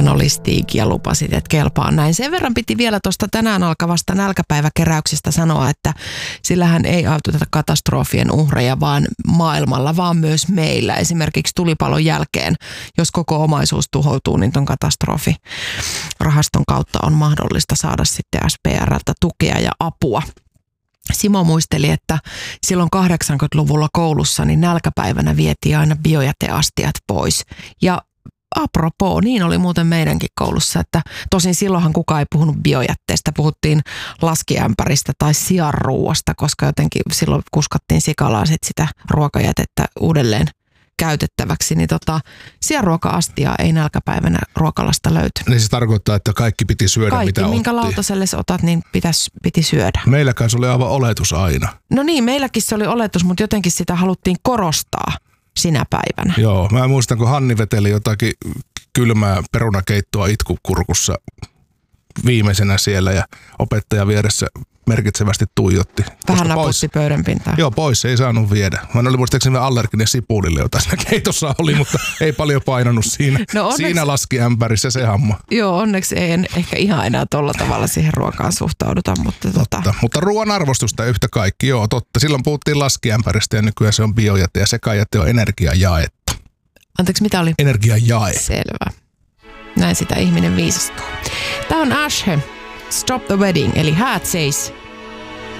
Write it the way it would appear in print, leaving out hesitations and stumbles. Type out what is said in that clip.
Anolistiikin ja lupasit, että kelpaa näin. Sen verran piti vielä tuosta tänään alkavasta nälkäpäiväkeräyksestä sanoa, että sillähän ei auteta katastrofien uhreja vaan maailmalla, vaan myös meillä. Esimerkiksi tulipalon jälkeen, jos koko omaisuus tuhoutuu, niin ton katastrofirahaston kautta on mahdollista saada sitten SPR:ltä tukea ja apua. Simo muisteli, että silloin 80-luvulla koulussa niin nälkäpäivänä vietiin aina biojäteastiat pois. Ja apropos, niin oli muuten meidänkin koulussa, että tosin silloinhan kukaan ei puhunut biojätteestä, puhuttiin laskiämpäristä tai sianruuasta, koska jotenkin silloin kuskattiin sikalaa sitä ruokajätettä uudelleen käytettäväksi, niin sianruoka-astiaa ei nälkäpäivänä ruokalasta löyty. Niin se tarkoittaa, että kaikki piti syödä, kaikki, mitä minkä otti. lautaselle otat, niin piti syödä. Meilläkään se oli aivan oletus aina. No niin, meilläkin se oli oletus, mutta jotenkin sitä haluttiin korostaa sinä päivänä. Joo, mä muistan, kun Hanni veteli jotakin kylmää perunakeittoa itkukurkussa viimeisenä siellä ja opettaja vieressä merkitsevästi tuijotti. Vähän naputti pöydän pintaan. Joo, pois ei saanut viedä. Mä olin muistaakseni allerginen sipulille, jota siinä keitossa oli, mutta ei paljon painanut siinä. No onneksi, siinä laski ämpärissä se hamma. Joo, onneksi ei ehkä ihan enää tolla tavalla siihen ruokaan suhtauduta. Mutta ruoan arvostusta yhtä kaikki, joo totta. Silloin puhuttiin laskiämpäristä ja nykyään se on biojäte ja sekajäte on energiajaetta. Anteeksi, mitä oli? Energiajae. Selvä. Näin sitä ihminen viisastuu. Tämä on Ashe, Stop the Wedding, eli häät seis.